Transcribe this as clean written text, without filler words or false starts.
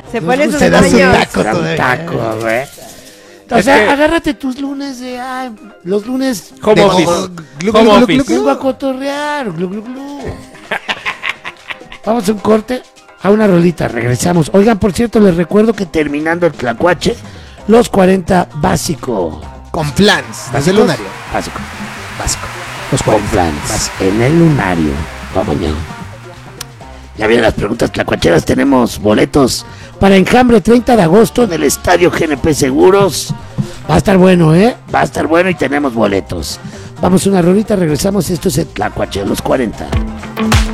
Se pone sus Se da su baños. taco Un todavía. taco, güey. O Es sea, que- agárrate tus lunes los lunes Home de- office. Glu, Home glu, glu, office. glu, Vengo a cotorrear, glu, glu, glu. Vamos a un corte, a una rolita, regresamos. Oigan, por cierto, les recuerdo que terminando el Tlacuache, los 40 básico. Con flans, desde el ¿Básicos? lunario. Básico. Básico. Los 40 en el lunario. Vamos ya. Ya vienen las preguntas tlacuacheras. Tenemos boletos para Enjambre 30 de agosto en el Estadio GNP Seguros. Va a estar bueno, ¿eh? Va a estar bueno y tenemos boletos. Vamos a una rolita, regresamos. Esto es el Tlacuache de los 40.